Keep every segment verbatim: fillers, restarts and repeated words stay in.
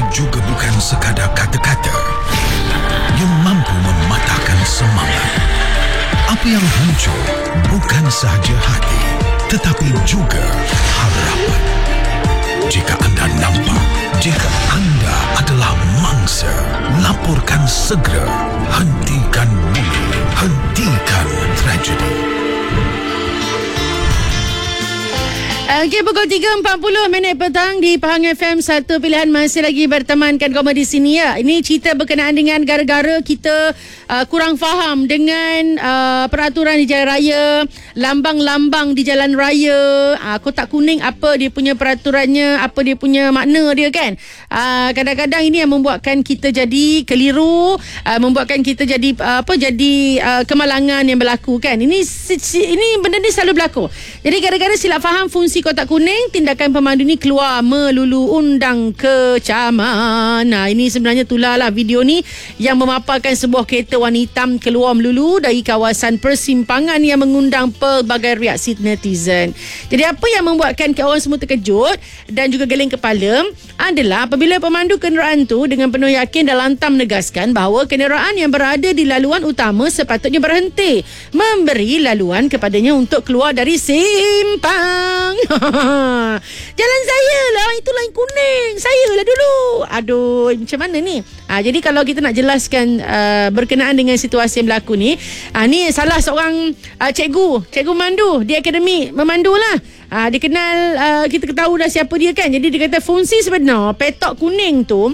juga bukan sekadar kata-kata yang mampu mematahkan semangat. Apa yang hancur bukan sahaja hati, tetapi juga harapan. Jika anda nampak, jika anda adalah mangsa, laporkan segera. Hentikan buli, hentikan tragedi. Okey, pukul tiga empat puluh minit petang di Pahang F M. Satu pilihan masih lagi bertemankan kamu di sini ya. Ini cerita berkenaan dengan gara-gara kita uh, kurang faham dengan uh, peraturan di jalan raya, lambang-lambang di jalan raya, uh, kotak kuning apa dia punya peraturannya, apa dia punya makna dia kan. Uh, kadang-kadang ini yang membuatkan kita jadi keliru, uh, membuatkan kita jadi uh, apa jadi uh, kemalangan yang berlaku kan. Ini ini benda ni selalu berlaku. Jadi gara-gara silap faham fungsi kotak kuning, tindakan pemandu ni keluar melulu undang kecaman. Nah, ini sebenarnya tulahlah video ni yang memaparkan sebuah kereta warna hitam keluar melulu dari kawasan persimpangan yang mengundang pelbagai reaksi netizen. Jadi apa yang membuatkan orang semua terkejut dan juga geleng kepala adalah apabila pemandu kenderaan tu dengan penuh yakin dan lantang menegaskan bahawa kenderaan yang berada di laluan utama sepatutnya berhenti, memberi laluan kepadanya untuk keluar dari simpang. Jalan saya lah, itu lain kuning, saya lah dulu. Aduh, macam mana ni? Ha, jadi kalau kita nak jelaskan uh, berkenaan dengan situasi yang berlaku ni, ha, ni salah seorang uh, cikgu, cikgu memandu di akademi memandu lah. Ha, dia kenal, uh, kita ketahui dah siapa dia kan. Jadi dia kata fungsi sebenar petok kuning tu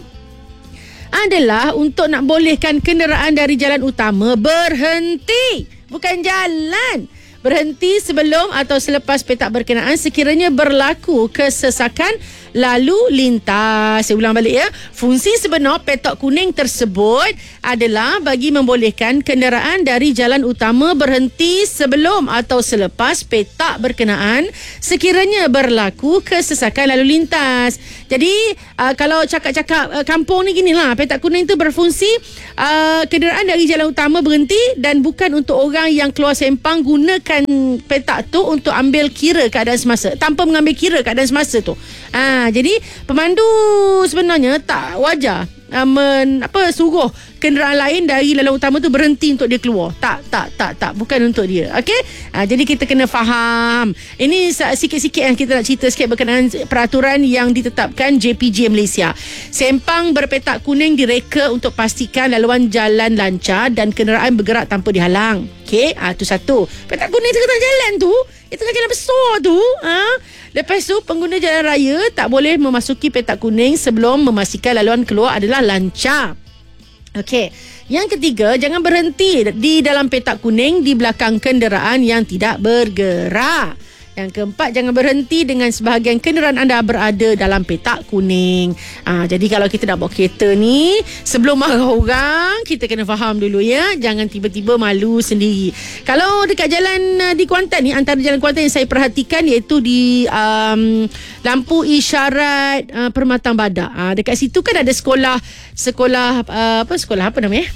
adalah untuk nak bolehkan kenderaan dari jalan utama berhenti, bukan jalan. Berhenti sebelum atau selepas petak berkenaan sekiranya berlaku kesesakan lalu lintas. Saya ulang balik ya. Fungsi sebenar petok kuning tersebut adalah bagi membolehkan kenderaan dari jalan utama berhenti sebelum atau selepas petak berkenaan sekiranya berlaku kesesakan lalu lintas. Jadi uh, kalau cakap-cakap uh, kampung ni ginilah, petak kuning tu berfungsi uh, kenderaan dari jalan utama berhenti dan bukan untuk orang yang keluar sempang gunakan petak tu untuk ambil kira keadaan semasa, tanpa mengambil kira keadaan semasa tu. Ha, jadi pemandu sebenarnya tak wajar uh, men, apa suruh kenderaan lain dari laluan utama tu berhenti untuk dia keluar. Tak, tak, tak, tak, bukan untuk dia. Okey? Ha, jadi kita kena faham. Ini sikit-sikit yang kita nak cerita sikit berkenaan peraturan yang ditetapkan J P J Malaysia. Sempang berpetak kuning direka untuk pastikan laluan jalan lancar dan kenderaan bergerak tanpa dihalang. Okey, ah ha, tu satu. Petak kuning tengah jalan tu, di tengah jalan besar tu, ha? Lepas tu pengguna jalan raya tak boleh memasuki petak kuning sebelum memastikan laluan keluar adalah lancar. Okey. Yang ketiga, jangan berhenti di dalam petak kuning di belakang kenderaan yang tidak bergerak. Yang keempat, jangan berhenti dengan sebahagian kenderaan anda berada dalam petak kuning. Ha, jadi kalau kita nak bawa kereta ni, sebelum marah orang, kita kena faham dulu ya. Jangan tiba-tiba malu sendiri. Kalau dekat jalan uh, di Kuantan ni, antara jalan Kuantan yang saya perhatikan iaitu di um, lampu isyarat uh, Permatang Badak. Ha, dekat situ kan ada sekolah, sekolah uh, apa sekolah apa namanya?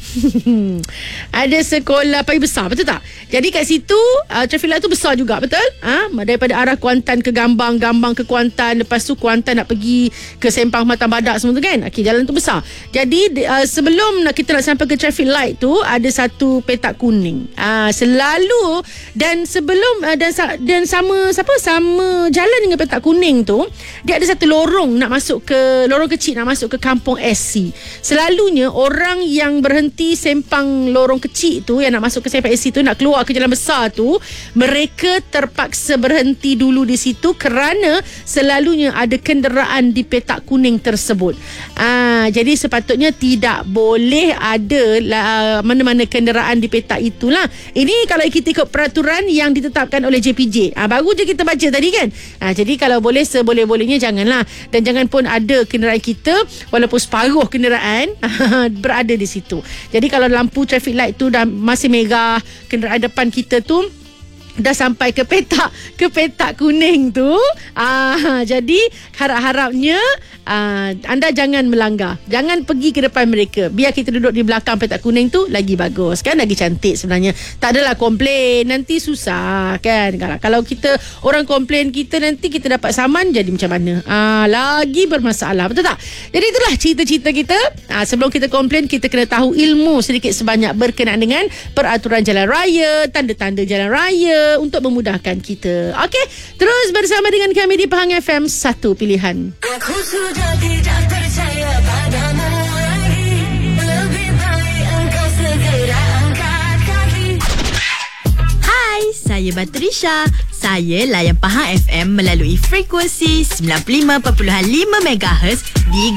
Ada sekolah paling besar, betul tak? Jadi kat situ uh, traffic light tu besar juga, betul? Ha, daripada arah Kuantan ke Gambang, Gambang ke Kuantan, lepas tu Kuantan nak pergi ke Sempang Permatang Badak semua tu kan. Okey, jalan tu besar. Jadi uh, sebelum nak kita nak sampai ke traffic light tu ada satu petak kuning. Uh, selalu dan sebelum uh, dan dan sama siapa sama jalan dengan petak kuning tu, dia ada satu lorong nak masuk ke lorong kecil nak masuk ke kampung S C. Selalunya orang yang berhenti sempang lorong kecil tu yang nak masuk ke sempang S C tu nak keluar ke jalan besar tu, mereka terpaksa berhenti berhenti dulu di situ kerana selalunya ada kenderaan di petak kuning tersebut. Ah, jadi sepatutnya tidak boleh ada lah, mana-mana kenderaan di petak itulah. Ini kalau kita ikut peraturan yang ditetapkan oleh J P J. Ah, baru je kita baca tadi kan. Ah, jadi kalau boleh seboleh-bolehnya janganlah, dan jangan pun ada kenderaan kita walaupun separuh kenderaan berada di situ. Jadi kalau lampu traffic light tu dah masih merah, kenderaan depan kita tu dah sampai ke petak ke petak kuning tu. Ah, jadi harap-harapnya ah, anda jangan melanggar. Jangan pergi ke depan mereka. Biar kita duduk di belakang petak kuning tu lagi bagus kan, lagi cantik sebenarnya. Tak adalah komplain, nanti susah kan. Kalau, kalau kita orang komplain kita, nanti kita dapat saman jadi macam mana? Ah, lagi bermasalah, betul tak? Jadi itulah cerita-cerita kita. Ah, sebelum kita komplain, kita kena tahu ilmu sedikit sebanyak berkenaan dengan peraturan jalan raya, tanda-tanda jalan raya untuk memudahkan kita. Okey, terus bersama dengan kami di Pahang F M, satu pilihan. Aku sudah tidak percaya padamu lagi. Lebih baik engkau segera angkat kaki. Hai, saya Batrisha. Saya layan Pahang F M melalui frekuensi sembilan puluh lima perpuluhan lima megahertz di